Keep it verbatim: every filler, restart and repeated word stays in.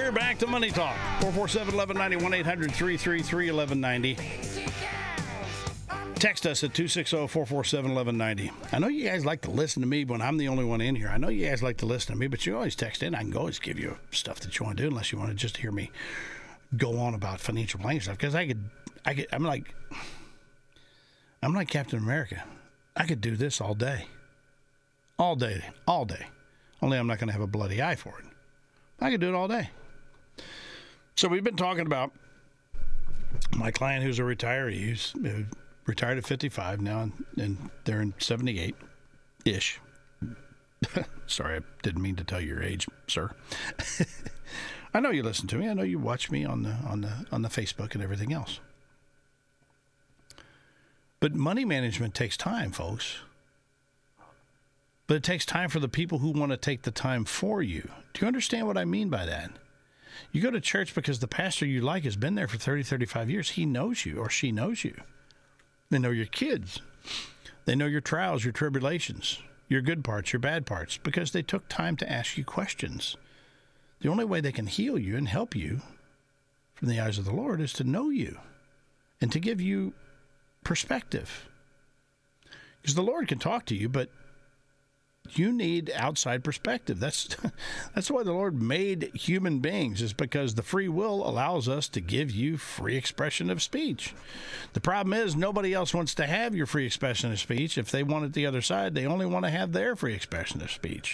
We're back to Money Talk. four four seven, one one nine zero, one eight hundred, three three three, one one nine zero. Text us at two six zero, four four seven, one one nine zero. I know you guys like to listen to me when I'm the only one in here. I know you guys like to listen to me, but you always text in. I can always give you stuff that you want to do, unless you want to just hear me go on about financial planning stuff. Because I could, I could, I'm like, I'm like Captain America. I could do this all day. All day. All day. Only I'm not going to have a bloody eye for it. I could do it all day. So we've been talking about my client who's a retiree, who's retired at fifty-five now, and, and they're in seventy-eight-ish. Sorry, I didn't mean to tell your age, sir. I know you listen to me. I know you watch me on the on the on the Facebook and everything else. But money management takes time, folks. But it takes time for the people who want to take the time for you. Do you understand what I mean by that? You go to church because the pastor you like has been there for thirty, thirty-five years. He knows you, or she knows you. They know your kids. They know your trials, your tribulations, your good parts, your bad parts, because they took time to ask you questions. The only way they can heal you and help you from the eyes of the Lord is to know you and to give you perspective. Because the Lord can talk to you, but you need outside perspective. That's that's why the Lord made human beings, is because the free will allows us to give you free expression of speech. The problem is nobody else wants to have your free expression of speech. If they want it the other side, they only want to have their free expression of speech.